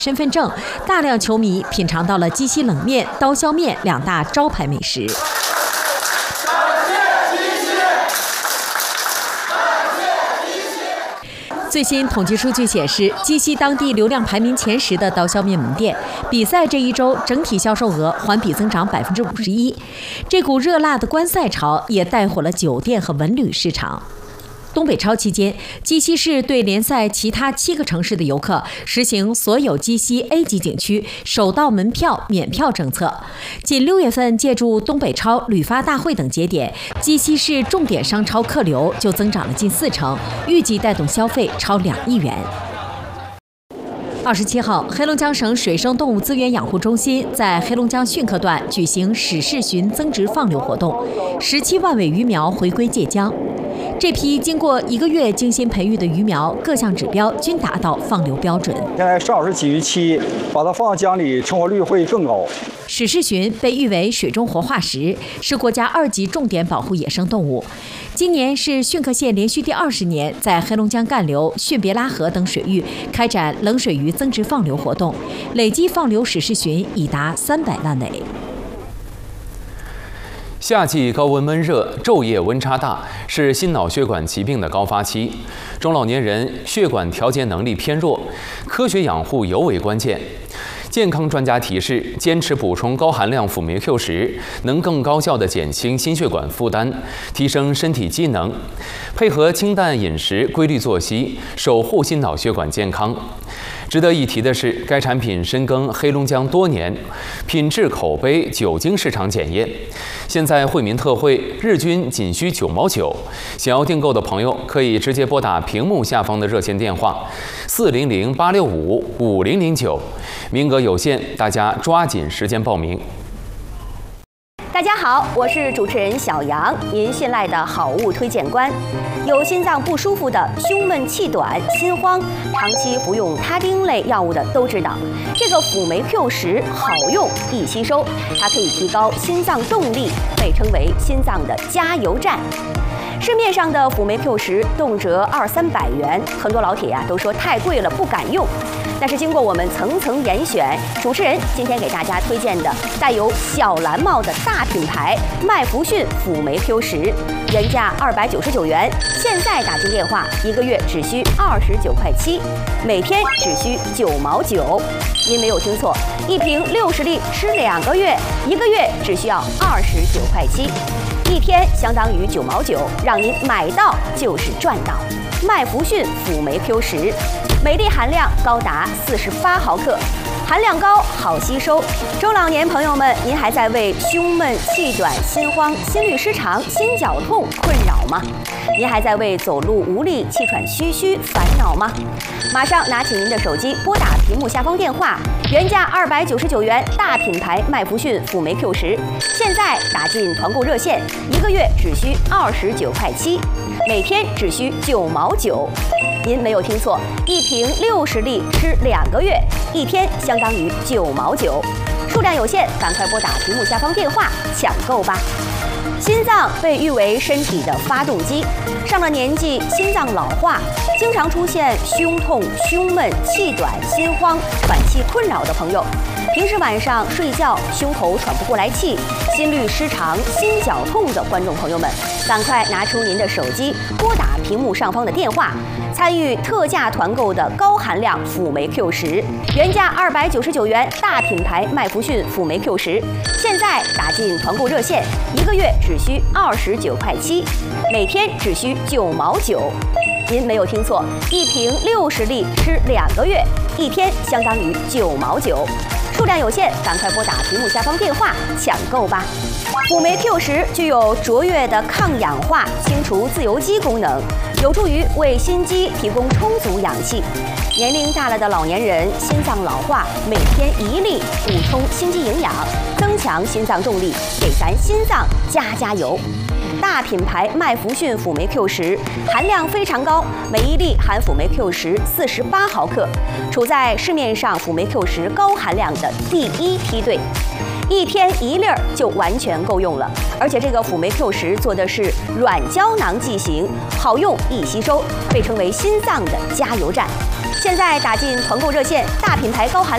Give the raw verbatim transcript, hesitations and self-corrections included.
身份证，大量球迷品尝到了鸡西冷面、刀削面两大招牌美食。最新统计数据显示，鸡西当地流量排名前十的刀削面门店，比赛这一周整体销售额环比增长百分之五十一。这股热辣的观赛潮也带火了酒店和文旅市场。东北超期间，鸡西市对联赛其他七个城市的游客实行所有鸡西 A 级景区首到门票免票政策。仅六月份，借助东北超、旅发大会等节点，鸡西市重点商超客流就增长了近四成，预计带动消费超两亿元。二十七号，黑龙江省水生动物资源养护中心在黑龙江汛科段举行始试巡增殖放流活动，十七万尾鱼苗回归界江。这批经过一个月精心培育的鱼苗，各项指标均达到放流标准。 现在上市基于期，把它放到江里，成活率会更高。 始试鲟被誉为水中活化石，是国家二级重点保护野生动物。今年是汛科县连续第二十年在黑龙江干流、汛别拉河等水域开展冷水鱼增殖放流活动，累计放流始试鲟已达三百万尾。 夏季高温闷热，昼夜温差大，是心脑血管疾病的高发期。中老年人血管调节能力偏弱，科学养护尤为关键。健康专家提示，坚持补充高含量辅酶 Q 十，能更高效地减轻心血管负担，提升身体机能。配合清淡饮食、规律作息，守护心脑血管健康。值得一提的是，该产品深耕黑龙江多年，品质、口碑、酒精市场检验。现在惠民特惠，日均仅需九毛九。想要订购的朋友可以直接拨打屏幕下方的热线电话四零零八六五五零零九，名额有限，大家抓紧时间报名。 大家好，我是主持人小杨，您信赖的好物推荐官。有心脏不舒服的、胸闷气短、心慌，长期服用他汀类药物的都知道，这个辅酶 Q 十好用易吸收，它可以提高心脏动力，被称为心脏的加油站。市面上的辅酶 Q 十动辄二三百元，很多老铁呀、啊、都说太贵了，不敢用。但是经过我们层层严选，主持人今天给大家推荐的带有小蓝帽的大品牌麦弗逊辅酶 Q 十，原价二百九十九元，现在打进电话，一个月只需二十九块七，每天只需九毛九。您没有听错，一瓶六十粒吃两个月，一个月只需要二十九块七。一天相当于九毛九，让您买到就是赚到。麦弗逊辅酶 Q 十，每粒含量高达四十八毫克，含量高，好吸收。中老年朋友们，您还在为胸闷、气短、心慌、心律失常、心绞痛困扰吗？您还在为走路无力、气喘吁吁烦恼吗？马上拿起您的手机，拨打屏幕下方电话，原价二百九十九元，大品牌麦弗逊辅酶 Q 十，现在打进团购热线，一个月只需二十九块七，每天只需九毛九。您没有听错，一瓶六十粒吃两个月，一天相当于九毛九。数量有限，赶快拨打屏幕下方电话抢购吧。心脏被誉为身体的发动机，上了年纪，心脏老化，经常出现胸痛、胸闷、气短、心慌、喘气困扰的朋友，平时晚上睡觉胸口喘不过来气、心律失常、心绞痛的观众朋友们，赶快拿出您的手机，拨打屏幕上方的电话，参与特价团购的高含量辅酶 Q 十，原价二百九十九元，大品牌麦弗逊辅酶 Q 十，现在打进团购热线，一个月只需二十九块七，每天只需九毛九。您没有听错，一瓶六十粒吃两个月，一天相当于九毛九。数量有限，赶快拨打屏幕下方电话抢购吧。辅酶 Q 十具有卓越的抗氧化、清除自由基功能，有助于为心肌提供充足氧气。年龄大了的老年人心脏老化，每天一粒，补充心肌营养，增强心脏动力，给咱心脏加加油。大品牌麦弗逊辅酶 Q 十含量非常高，每一粒含辅酶 Q 十四十八毫克，处在市面上辅酶 Q 十高含量的第一梯队。一天一粒儿就完全够用了，而且这个辅酶 Q 十做的是软胶囊剂型，好用易吸收，被称为心脏的加油站。现在打进团购热线，大品牌高含量